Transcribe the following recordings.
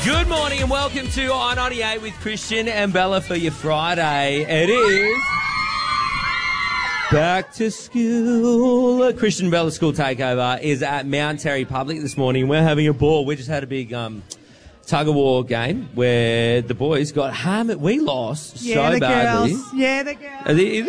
Good morning and welcome to I-98 with Christian and Bella for your Friday. It is back to school. Christian and Bella School Takeover is at Mount Terry Public this morning. We're having a ball. We just had a big tug-of-war game where the boys got hammered. We lost so badly. Girls. Yeah, the girls.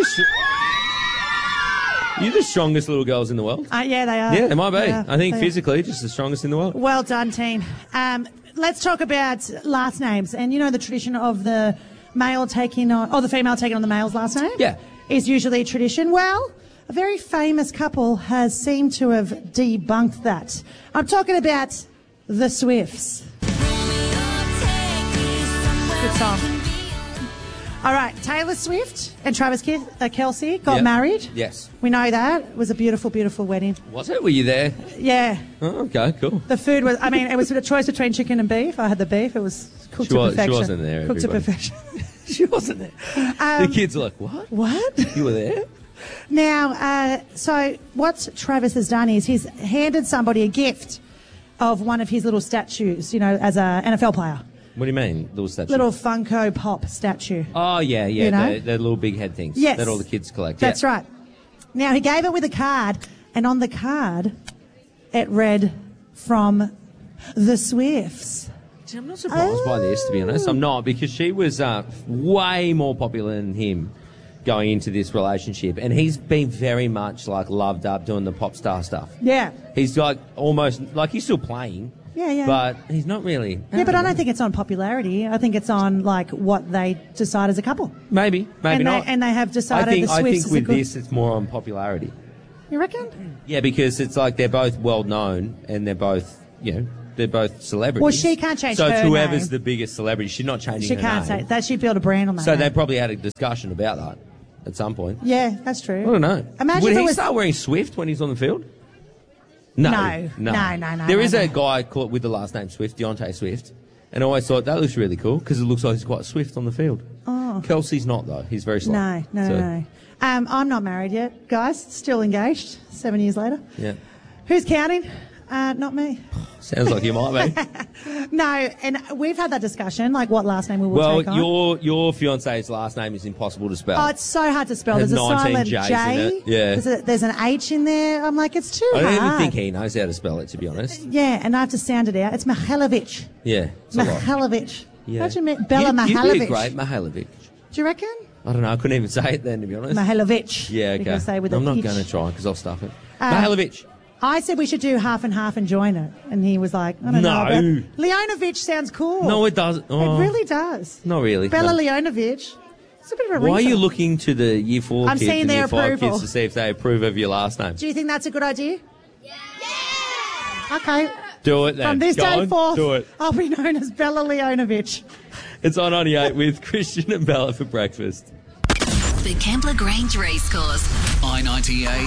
You're the strongest little girls in the world. Yeah, they are. Yeah, they might be. Yeah, I think physically just the strongest in the world. Well done, team. Let's talk about last names. And you know the tradition of the male taking on, or the female taking on the male's last name? Yeah. Is usually a tradition. Well, a very famous couple has seemed to have debunked that. I'm talking about the Swifts. Good song. All right, Taylor Swift and Travis Kelce got married. Yes. We know that. It was a beautiful, beautiful wedding. Was it? Were you there? Yeah. Oh, okay, cool. The food was, it was a choice between chicken and beef. I had the beef. It was cooked to perfection. She wasn't there, Cooked everybody. to perfection. She wasn't there. The kids are like, what? What? You were there? Now, so what Travis has done is he's handed somebody a gift of one of his little statues, as an NFL player. What do you mean, little statue? Little Funko Pop statue. Oh, yeah. You know? The little big head things. Yes. That all the kids collect. That's right. Now, he gave it with a card, and on the card, it read, from the Swifts. See, I'm not surprised by this, to be honest. I'm not, because she was way more popular than him going into this relationship, and he's been very much, loved up doing the pop star stuff. Yeah. He's, almost, he's still playing. Yeah. But he's not really. Yeah, but I don't think it's on popularity. I think it's on, what they decide as a couple. Maybe not. And they have decided the Swifts I think is with this, it's more on popularity. You reckon? Yeah, because it's they're both well known and they're both, they're both celebrities. Well, she can't change her name. So whoever's the biggest celebrity, she's not changing her name. She can't say that. She'd build a brand on that. So name. they probably had a discussion about that at some point. Yeah, that's true. I don't know. Imagine Would if he it was... start wearing Swift when he's on the field? No. There is a guy called with the last name Swift, Deontay Swift, and I always thought that looks really cool because it looks like he's quite swift on the field. Oh. Kelsey's not, though. He's very slow. No. I'm not married yet, guys. Still engaged 7 years later. Yeah. Who's counting? Not me. Sounds like you might be. No, and we've had that discussion, what last name we will take on. Well, your fiance's last name is impossible to spell. Oh, it's so hard to spell. There's a silent J's J. in it. Yeah. There's an H in there. I'm like, it's too hard. I don't even think he knows how to spell it, to be honest. Yeah, and I have to sound it out. It's Mihailovic. Yeah, it's a lot. Mihailovic. Yeah. How do you mean? Bella Mihailovic. You'd be great, Mihailovic. Do you reckon? I don't know. I couldn't even say it then, to be honest. Mihailovic. Yeah, okay. Because they with I'm not H. going to try because I'll stuff it. Mihailovic. I said we should do half and half and join it. And he was like, I don't know. But Leonovich sounds cool. No, it doesn't. Oh, it really does. Not really. Bella no. Leonovich. It's a bit of a Why are wrinkle. you looking to the Year 4 I'm kids seeing and their Year 5 approval. kids to see if they approve of your last name? Do you think that's a good idea? Yeah. Okay. Do it then. From this day forth, do it. I'll be known as Bella Leonovich. It's on 98 with Christian and Bella for breakfast. The Kembla Grange Racecourse. I-98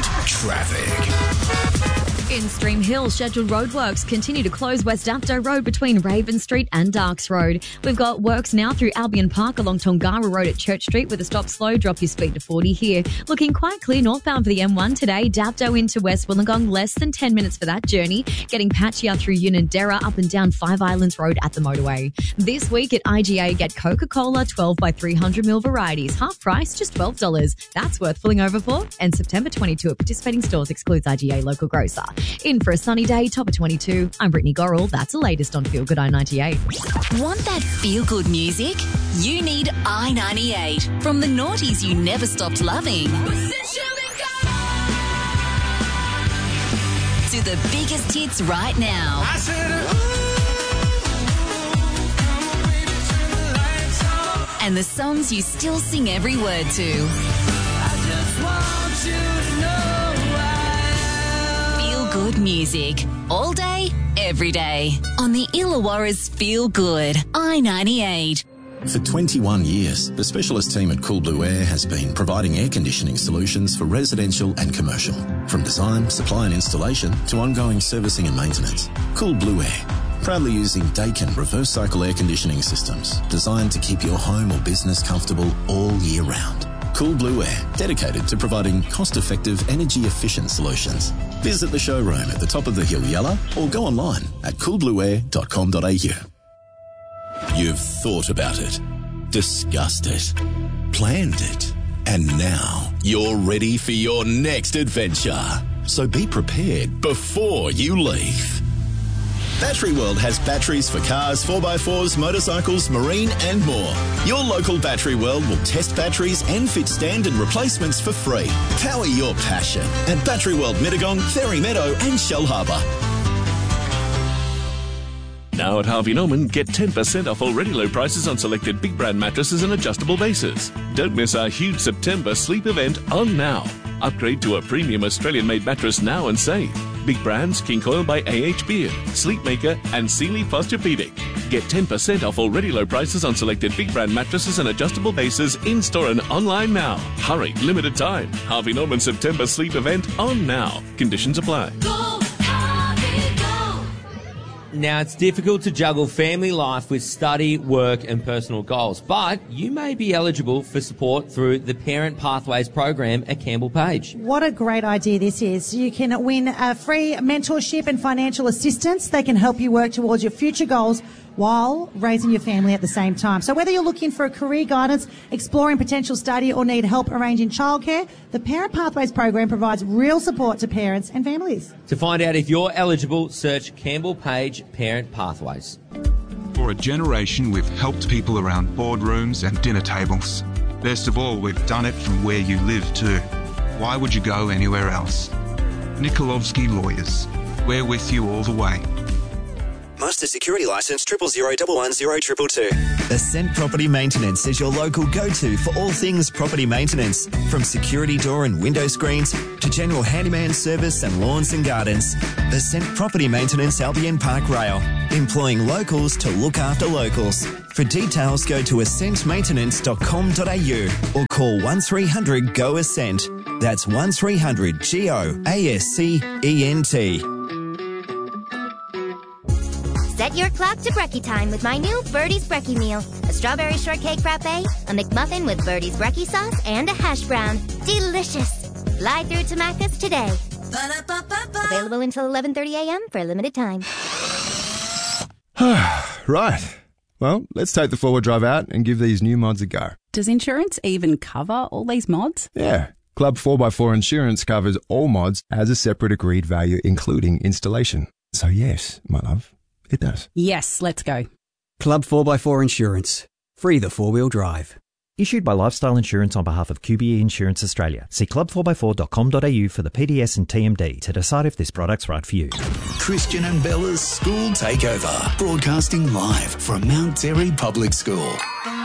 traffic. In Stream Hill, scheduled roadworks continue to close West Dapto Road between Raven Street and Darks Road. We've got works now through Albion Park along Tongara Road at Church Street with a stop slow. Drop your speed to 40 here. Looking quite clear northbound for the M1 today. Dapto into West Wollongong, less than 10 minutes for that journey. Getting patchier through Unanderra up and down Five Islands Road at the motorway. This week at IGA, get Coca-Cola 12 by 300ml varieties. Half price, just $12. That's worth pulling over for. And September 22 at participating stores excludes IGA local grocer. In for a sunny day, top of 22. I'm Brittany Gorrell. That's the latest on Feel Good I-98. Want that feel-good music? You need I-98. From the noughties you never stopped loving to the biggest hits right now. And the songs you still sing every word to. Good music all day, every day on the Illawarra's Feel Good I-98. For 21 years, the specialist team at Cool Blue Air has been providing air conditioning solutions for residential and commercial. From design, supply and installation to ongoing servicing and maintenance. Cool Blue Air, proudly using Daikin reverse cycle air conditioning systems designed to keep your home or business comfortable all year round. Cool Blue Air, dedicated to providing cost-effective, energy-efficient solutions. Visit the showroom at the top of the hill, Yella, or go online at coolblueair.com.au. You've thought about it, discussed it, planned it, and now you're ready for your next adventure. So be prepared before you leave. Battery World has batteries for cars, 4x4s, motorcycles, marine and more. Your local Battery World will test batteries and fit stand and replacements for free. Power your passion at Battery World Mittagong, Ferry Meadow and Shell Harbour. Now at Harvey Norman, get 10% off already low prices on selected big brand mattresses and adjustable bases. Don't miss our huge September sleep event on now. Upgrade to a premium Australian-made mattress now and save. Big brands, King Coil by A.H. Beard, Sleepmaker and Sealy Posturepedic. Get 10% off already low prices on selected big brand mattresses and adjustable bases in-store and online now. Hurry, limited time. Harvey Norman September sleep event on now. Conditions apply. Now, it's difficult to juggle family life with study, work and personal goals, but you may be eligible for support through the Parent Pathways program at Campbell Page. What a great idea this is. You can win a free mentorship and financial assistance. They can help you work towards your future goals while raising your family at the same time. So whether you're looking for a career guidance, exploring potential study or need help arranging childcare, the Parent Pathways program provides real support to parents and families. To find out if you're eligible, search Campbell Page Parent Pathways. For a generation, we've helped people around boardrooms and dinner tables. Best of all, we've done it from where you live too. Why would you go anywhere else? Nikolovsky Lawyers. We're with you all the way. Master Security Licence 000110222. Ascent Property Maintenance is your local go-to for all things property maintenance. From security door and window screens to general handyman service and lawns and gardens. Ascent Property Maintenance Albion Park Rail. Employing locals to look after locals. For details, go to ascentmaintenance.com.au or call 1300 GO ASCENT. That's 1300 GO-ASCENT. Set your clock to brekkie time with my new Birdie's Brekkie meal. A strawberry shortcake frappe, a McMuffin with Birdie's Brekkie sauce, and a hash brown. Delicious. Fly through to Macca's today. Available until 11:30 a.m. for a limited time. Right. Well, let's take the four-wheel drive out and give these new mods a go. Does insurance even cover all these mods? Yeah. Club 4x4 Insurance covers all mods as a separate agreed value, including installation. So yes, my love. It does. Yes, let's go. Club 4x4 Insurance. Free the four-wheel drive. Issued by Lifestyle Insurance on behalf of QBE Insurance Australia. See club4x4.com.au for the PDS and TMD to decide if this product's right for you. Christian and Bella's School Takeover. Broadcasting live from Mount Terry Public School.